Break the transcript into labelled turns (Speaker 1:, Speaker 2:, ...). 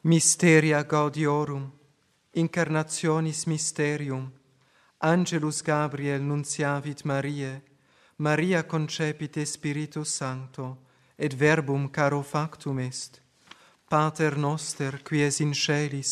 Speaker 1: Mysteria gaudiorum, incarnationis mysterium, Angelus Gabriel nunciavit Mariae, Maria concepit Spiritus Sancto, et verbum caro factum est. Pater noster, qui es in caelis,